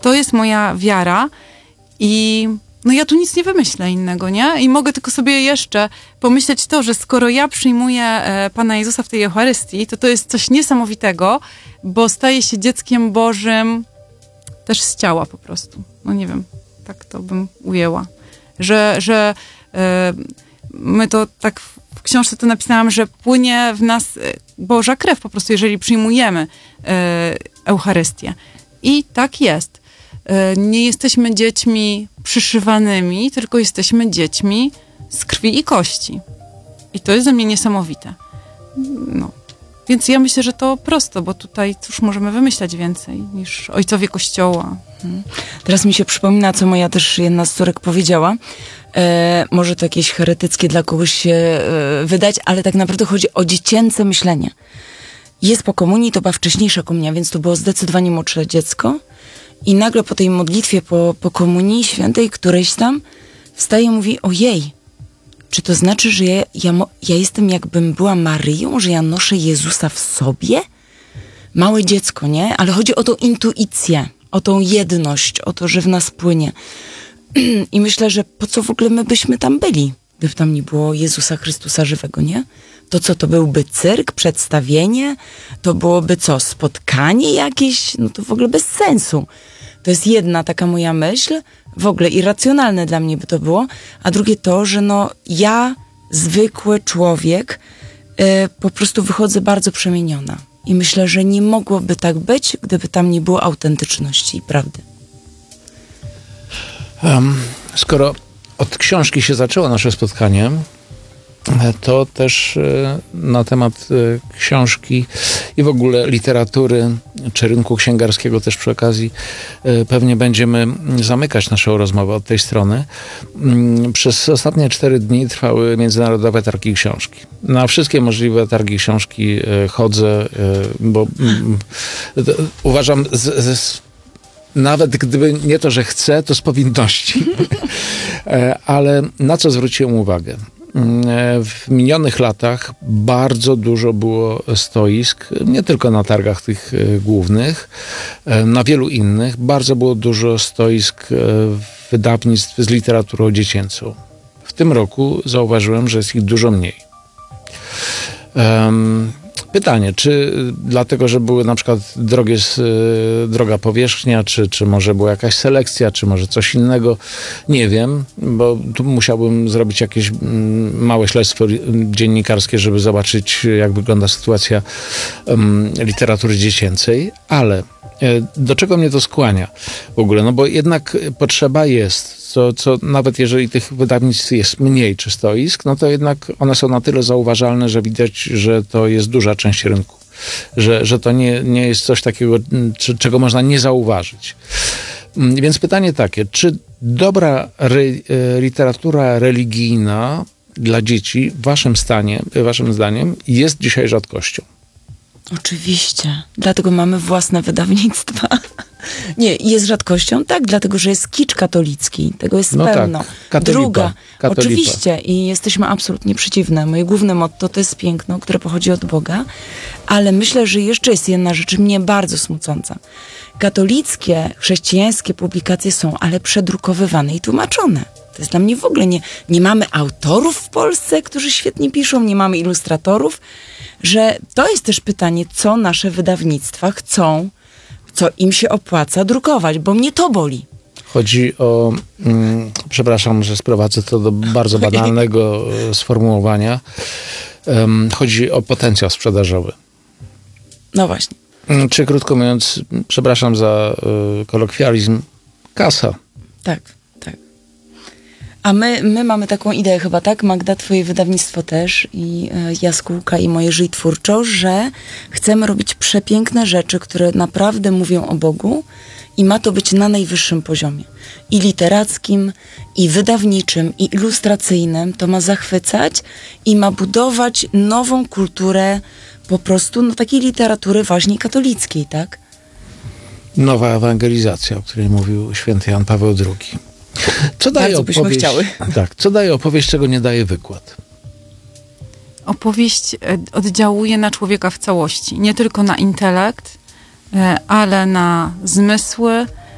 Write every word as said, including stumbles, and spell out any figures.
to jest moja wiara i no ja tu nic nie wymyślę innego, nie? I mogę tylko sobie jeszcze pomyśleć to, że skoro ja przyjmuję e, Pana Jezusa w tej Eucharystii, to to jest coś niesamowitego, bo staję się dzieckiem Bożym też z ciała po prostu. No nie wiem, tak to bym ujęła. Że, że e, my to tak w książce to napisałam, że płynie w nas Boża krew po prostu, jeżeli przyjmujemy e, Eucharystię. I tak jest. E, nie jesteśmy dziećmi przyszywanymi, tylko jesteśmy dziećmi z krwi i kości. I to jest dla mnie niesamowite. No. Więc ja myślę, że to prosto, bo tutaj cóż możemy wymyślać więcej niż ojcowie Kościoła. Hmm. Teraz mi się przypomina, co moja też jedna z córek powiedziała. E, może to jakieś heretyckie dla kogoś się e, wydać, ale tak naprawdę chodzi o dziecięce myślenie. Jest po komunii, to była wcześniejsza komunia, więc to było zdecydowanie młodsze dziecko. I nagle po tej modlitwie, po, po komunii świętej, którejś tam, wstaje i mówi, ojej, czy to znaczy, że ja, ja, ja jestem jakbym była Maryją, że ja noszę Jezusa w sobie? Małe dziecko, nie? Ale chodzi o tą intuicję, o tą jedność, o to, że w nas płynie. I myślę, że po co w ogóle my byśmy tam byli, gdyby tam nie było Jezusa Chrystusa żywego, nie? To co, to byłby cyrk, przedstawienie? To byłoby co, spotkanie jakieś? No to w ogóle bez sensu. To jest jedna taka moja myśl, w ogóle irracjonalne dla mnie by to było. A drugie to, że no ja, zwykły człowiek, yy, po prostu wychodzę bardzo przemieniona. I myślę, że nie mogłoby tak być, gdyby tam nie było autentyczności i prawdy. Um, skoro od książki się zaczęło nasze spotkanie, to też na temat książki i w ogóle literatury, czy rynku księgarskiego też przy okazji pewnie będziemy zamykać naszą rozmowę od tej strony. Przez ostatnie cztery dni trwały międzynarodowe targi książki. Na wszystkie możliwe targi książki chodzę, bo uważam z, z nawet gdyby nie to, że chcę, to z powinności. Ale na co zwróciłem uwagę? W minionych latach bardzo dużo było stoisk, nie tylko na targach tych głównych, na wielu innych. Bardzo było dużo stoisk wydawnictw z literaturą dziecięcą. W tym roku zauważyłem, że jest ich dużo mniej. Um, Pytanie, czy dlatego, że były na przykład drogie, droga powierzchnia, czy, czy może była jakaś selekcja, czy może coś innego, nie wiem, bo tu musiałbym zrobić jakieś małe śledztwo dziennikarskie, żeby zobaczyć, jak wygląda sytuacja um, literatury dziecięcej, ale do czego mnie to skłania w ogóle? No bo jednak potrzeba jest, co, co nawet jeżeli tych wydawnictw jest mniej czy stoisk, no to jednak one są na tyle zauważalne, że widać, że to jest duża część rynku. Że, że to nie, nie jest coś takiego, czy, czego można nie zauważyć. Więc pytanie takie, czy dobra re, literatura religijna dla dzieci w waszym stanie, waszym zdaniem jest dzisiaj rzadkością? Oczywiście. Dlatego mamy własne wydawnictwa. Nie, jest rzadkością, tak, dlatego, że jest kicz katolicki. Tego jest no pełno. Tak. Katolipa. Druga, Katolipa. Oczywiście. I jesteśmy absolutnie przeciwne. Moje główne motto to jest piękno, które pochodzi od Boga. Ale myślę, że jeszcze jest jedna rzecz mnie bardzo smucąca. Katolickie, chrześcijańskie publikacje są, ale przedrukowywane i tłumaczone. To jest dla mnie w ogóle nie... Nie mamy autorów w Polsce, którzy świetnie piszą, nie mamy ilustratorów, że to jest też pytanie, co nasze wydawnictwa chcą, co im się opłaca drukować, bo mnie to boli. Chodzi o, mm, przepraszam, że sprowadzę to do bardzo banalnego sformułowania, um, chodzi o potencjał sprzedażowy. No właśnie. Czy krótko mówiąc, przepraszam za y, kolokwializm, kasa. Tak, tak. A my, my mamy taką ideę chyba, tak? Magda, twoje wydawnictwo też i y, Jaskółka i moje Żyj Twórczo, że chcemy robić przepiękne rzeczy, które naprawdę mówią o Bogu i ma to być na najwyższym poziomie. I literackim, i wydawniczym, i ilustracyjnym. To ma zachwycać i ma budować nową kulturę po prostu no, takiej literatury właśnie katolickiej, tak? Nowa ewangelizacja, o której mówił święty Jan Paweł drugi. Co daje Bardzo byśmy opowieść, chciały. Tak, co daje opowieść, czego nie daje wykład? Opowieść oddziałuje na człowieka w całości. Nie tylko na intelekt, ale na zmysły,